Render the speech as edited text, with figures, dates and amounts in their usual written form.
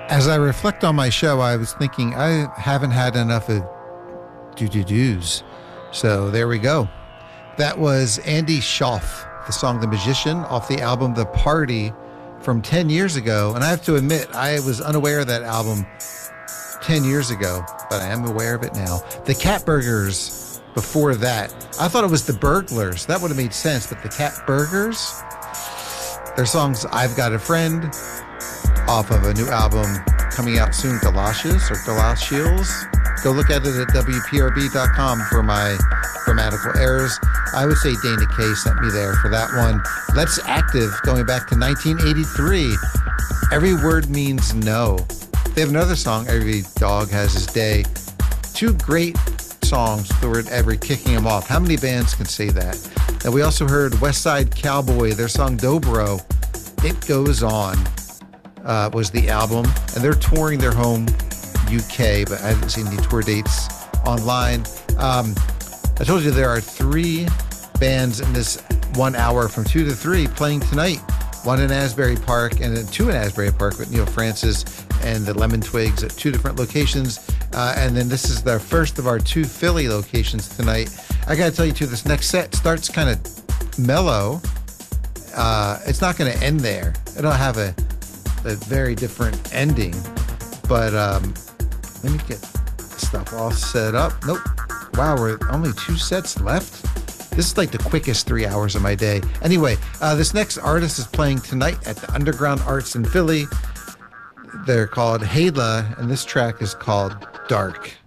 As I reflect on my show, I was thinking I haven't had enough of do-do-dos. So there we go. That was Andy Schauf, the song The Magician, off the album The Party from 10 years ago. And I have to admit, I was unaware of that album 10 years ago, but I am aware of it now. The Catburgers before that. I thought it was The Burglars. That would have made sense, but the Catburgers, their songs I've Got a Friend, off of a new album coming out soon, Galoshes or Galoshiels. Go look at it at WPRB.com for my grammatical errors. I would say Dana Kaye sent me there for that one. Let's Active, going back to 1983. Every Word Means No. They have another song, Every Dog Has His Day. Two great songs toward ever kicking them off. How many bands can say that? And we also heard West Side Cowboy, their song Dobro, It Goes On, was the album. And they're touring their home UK, but I haven't seen any tour dates online. I told you there are 3 bands in this 1 hour from 2 to 3 playing tonight. One in Asbury Park and then 2 in Asbury Park with Neil Francis and the Lemon Twigs at 2 different locations. And then this is the first of our 2 Philly locations tonight. I got to tell you too, this next set starts kind of mellow. It's not going to end there. It'll have a very different ending. But let me get stuff all set up. Nope. Wow, we're only 2 sets left. This is like the quickest 3 hours of my day. Anyway, this next artist is playing tonight at the Underground Arts in Philly. They're called Hayla, and this track is called Dark.